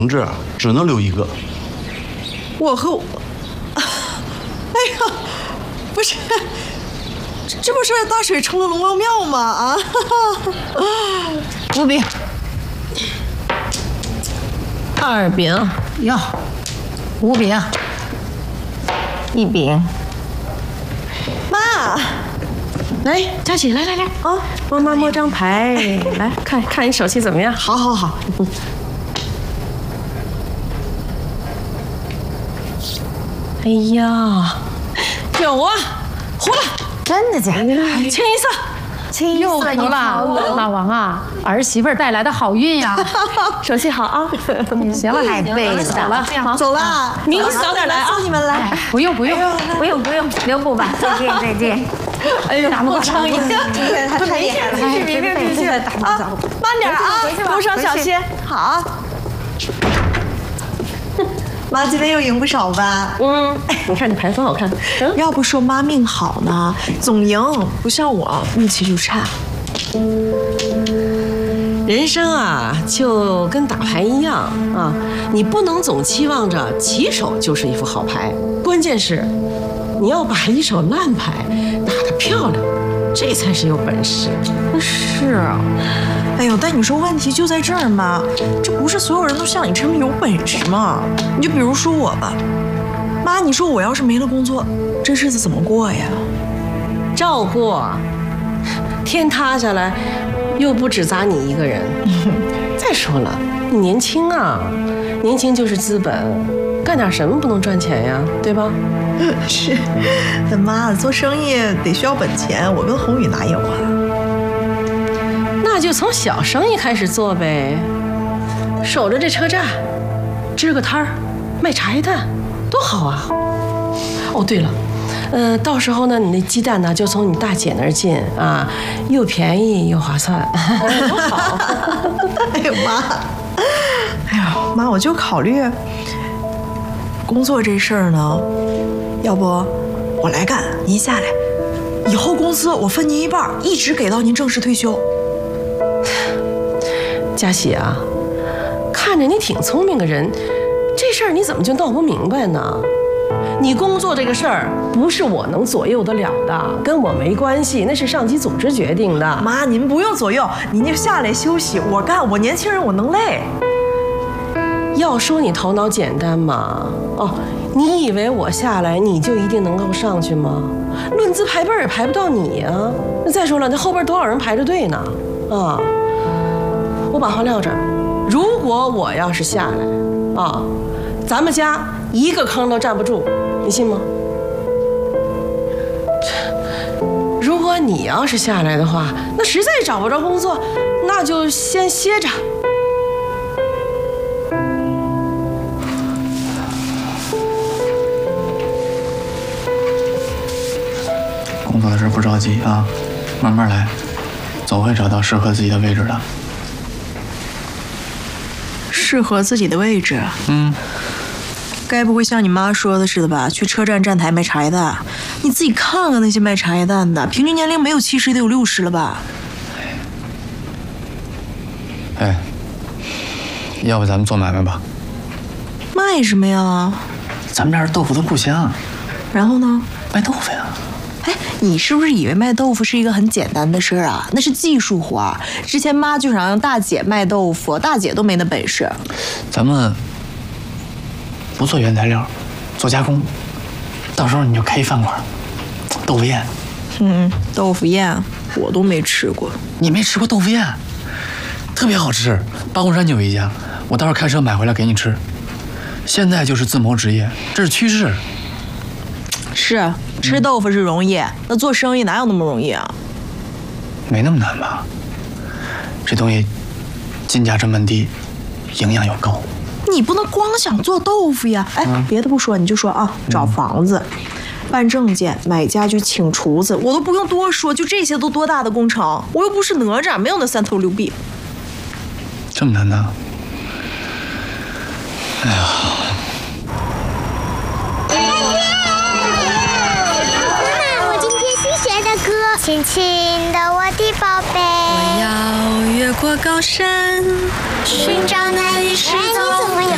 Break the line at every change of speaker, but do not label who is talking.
同志只能留一个。
我和我，哎呀，不是，这不是大水冲了龙王庙吗？啊！
5饼
2饼
哟，5饼
，1饼。
妈，
来，佳琪，来啊，帮妈摸张牌，来看看你手气怎么样？
好好好。
哎呀，有啊，胡了，
真的假的？
清一色。
又胡了，老王啊，儿媳妇带来的好运呀！
手气好啊！
行了，太背了，
走了，
明天早点来啊！
送你们来。
不用，留步吧。再见。
哎呦，
打不过生意，
今天他太厉害了，
别啊！慢点啊，路上小心。
好。妈今天又赢不少吧？
你看你牌多好看。
要不说妈命好呢，总赢，不像我运气就差。
人生啊，就跟打牌一样啊，你不能总期望着起手就是一副好牌，关键是你要把一手烂牌打得漂亮，这才是有本事。
是啊，哎呦，但你说问题就在这儿嘛，这不是所有人都像你这么有本事吗？你就比如说我吧，妈，你说我要是没了工作，这日子怎么过呀？
照过，天塌下来又不只砸你一个人。再说了，你年轻啊，年轻就是资本，干点什么不能赚钱呀，对吧？
是，但妈，做生意得需要本钱，我跟宏宇哪有啊？
那就从小生意开始做呗，守着这车站，支个摊儿，卖茶叶蛋，多好啊！哦，对了，到时候呢，你那鸡蛋呢，就从你大姐那儿进啊，又便宜又划算，多好！
哎呦妈，哎呦妈，我就考虑工作这事儿呢，要不我来干，您下来，以后工资我分您一半，一直给到您正式退休。
佳喜啊，看着你挺聪明个人，这事儿你怎么就闹不明白呢？你工作这个事儿不是我能左右得了的，跟我没关系，那是上级组织决定的。
妈，您不用左右，您就下来休息，我干，我年轻人我能累。
要说你头脑简单嘛，哦，你以为我下来你就一定能够上去吗？论资排辈也排不到你呀。那再说了，那后边多少人排着队呢？啊，我把话撂这儿，如果我要是下来，啊，咱们家一个坑都站不住，你信吗？如果你要是下来的话，那实在找不着工作，那就先歇着。
工作的事不着急啊，慢慢来，总会找到适合自己的位置的。
适合自己的位置？该不会像你妈说的似的吧？去车站站台卖茶叶蛋？你自己看看那些卖茶叶蛋的，平均年龄没有70得有60了吧？
哎，要不咱们做买卖吧？
卖什么呀？
咱们这儿豆腐的故乡。
然后呢？
卖豆腐呀。
哎，你是不是以为卖豆腐是一个很简单的事儿啊？那是技术活儿。之前妈就想让大姐卖豆腐，大姐都没那本事。
咱们不做原材料，做加工，到时候你就开一饭馆，豆腐宴。
豆腐宴我都没吃过。
你没吃过豆腐宴？特别好吃，八公山就有一家，我到时候开车买回来给你吃。现在就是自谋职业，这是趋势。
是，吃豆腐是容易，那做生意哪有那么容易啊？
没那么难吧？这东西进价成本低，营养又高。
你不能光想做豆腐呀！哎，别的不说，你就说啊，找房子、办证件、买家具、请厨子，我都不用多说，就这些都多大的工程？我又不是哪吒，没有那3头6臂。
这么难呢？哎呀！
亲亲的我的宝贝，
我要越过高山，
寻找那一世走。你怎么也